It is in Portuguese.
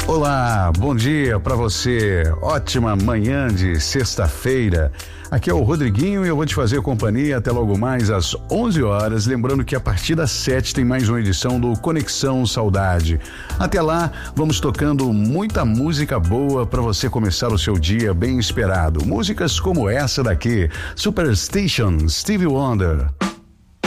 Olá, bom dia pra você. Ótima manhã de sexta-feira. Aqui é o Rodriguinho e eu vou te fazer companhia até logo mais às 11 horas. Lembrando que a partir das 7 tem mais uma edição do Conexão Saudade. Até lá, vamos tocando muita música boa pra você começar o seu dia bem esperado. Músicas como essa daqui, Superstition, Stevie Wonder.